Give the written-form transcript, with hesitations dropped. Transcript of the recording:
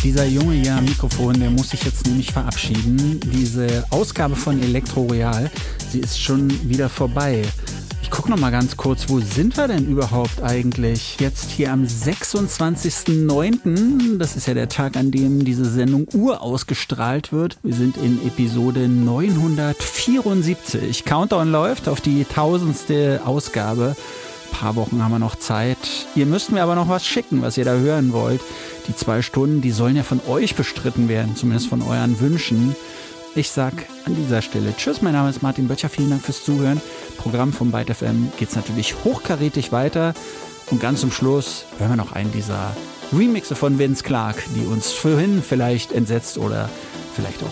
Dieser Junge hier am Mikrofon, der muss sich jetzt nämlich verabschieden. Diese Ausgabe von Elektro Royal, sie ist schon wieder vorbei. Ich gucke noch mal ganz kurz, wo sind wir denn überhaupt eigentlich? Jetzt hier am 26.09., das ist ja der Tag, an dem diese Sendung urausgestrahlt wird. Wir sind in Episode 974. Countdown läuft auf die 1000. Ausgabe. Ein paar Wochen haben wir noch Zeit. Ihr müsst mir aber noch was schicken, was ihr da hören wollt. Die 2 Stunden, die sollen ja von euch bestritten werden, zumindest von euren Wünschen. Ich sag an dieser Stelle tschüss, mein Name ist Martin Böttcher, vielen Dank fürs Zuhören. Programm von Byte FM geht's natürlich hochkarätig weiter. Und ganz zum Schluss hören wir noch einen dieser Remixe von Vince Clarke, die uns vorhin vielleicht entsetzt oder vielleicht auch